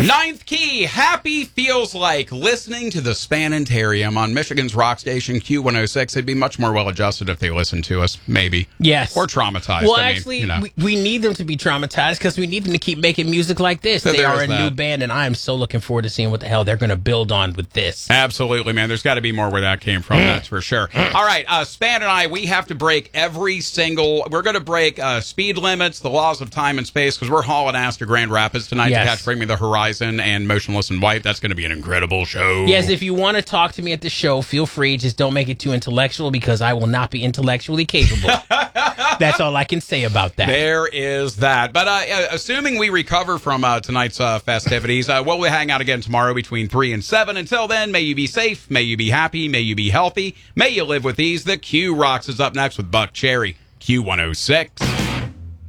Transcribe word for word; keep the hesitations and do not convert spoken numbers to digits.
Ninth Key, happy feels like listening to the Spanetarium on Michigan's rock station Q one oh six. They'd be much more well-adjusted if they listened to us, maybe. Yes. Or traumatized. Well, I mean, actually, you know. we, we need them to be traumatized because we need them to keep making music like this. So they are there's a that. new band, and I am so looking forward to seeing what the hell they're going to build on with this. Absolutely, man. There's got to be more where that came from, that's for sure. All right, uh, Span and I, we have to break every single... We're going to break uh, speed limits, the laws of time and space, because we're hauling ass to Grand Rapids tonight Yes. to catch Bring Me the Horizon and Motionless in White. That's going to be an incredible show. Yes, if you want to talk to me at the show, feel free. Just don't make it too intellectual because I will not be intellectually capable. That's all I can say about that. There is that. But uh, assuming we recover from uh, tonight's uh, festivities, uh, we'll hang out again tomorrow between three and seven. Until then, may you be safe, may you be happy, may you be healthy, may you live with ease. The Q Rocks is up next with Buck Cherry. Q one oh six.